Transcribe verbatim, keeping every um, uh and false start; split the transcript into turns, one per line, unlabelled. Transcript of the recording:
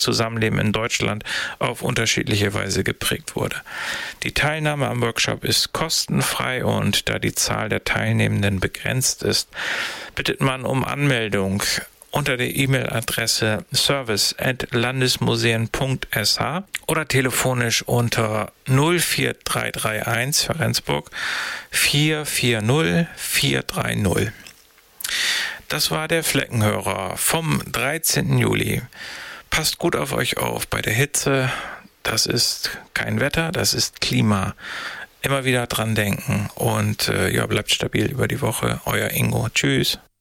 Zusammenleben in Deutschland auf unterschiedliche Weise geprägt wurde. Die Teilnahme am Workshop ist kostenfrei und da die Zahl der Teilnehmenden begrenzt ist, bittet man um Anmeldung unter der E-Mail-Adresse service at landesmuseen punkt s h oder telefonisch unter null vier drei drei eins für Rendsburg vier vier null vier drei null. Das war der Fleckenhörer vom dreizehnten Juli. Passt gut auf euch auf bei der Hitze. Das ist kein Wetter, das ist Klima. Immer wieder dran denken und äh, ja, bleibt stabil über die Woche. Euer Ingo. Tschüss.